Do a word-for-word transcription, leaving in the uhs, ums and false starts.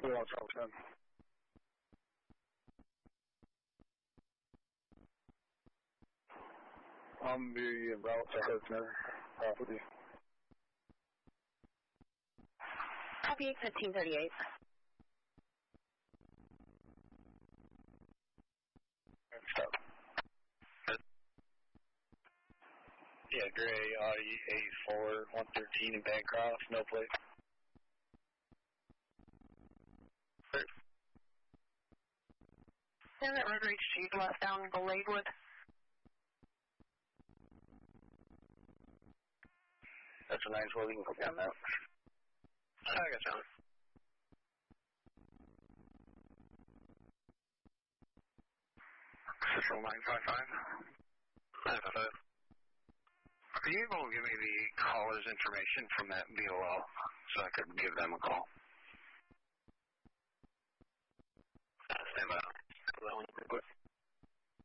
We want Charles ten. I'm the route to Hertzner property. Copy, fifteen thirty-eight. Stop. Yeah, gray Audi A four, one thirteen in Bancroft, no plate. Send that road reach G left down the Lakewood. That's a nine twelve, you can copy on that. I got you. Central nine five five. nine five five. Are you able to give me the caller's information from that B O L so I could give them a call? Uh, stand by. That one real quick.